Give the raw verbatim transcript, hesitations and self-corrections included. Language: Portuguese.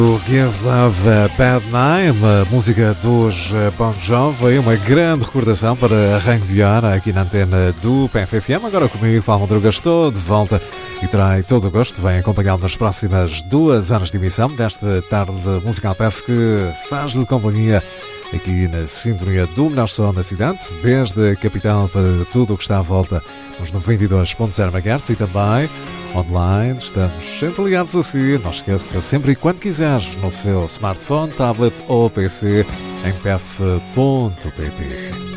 O Give Love a Bad Name, a música dos Bon Jovi, uma grande recordação para arranque de hora aqui na antena do P F F M. Agora comigo, Paulo Madruga, estou de volta e terei todo o gosto. Vem acompanhá-lo nas próximas duas horas de emissão desta tarde musical P F que faz-lhe companhia aqui na sintonia do melhor som da cidade, desde a capital para tudo o que está à volta nos noventa e dois ponto zero megahertz e também online. Estamos sempre ligados a si. Não esqueça, sempre e quando quiseres, no seu smartphone, tablet ou P C, em p f ponto p t.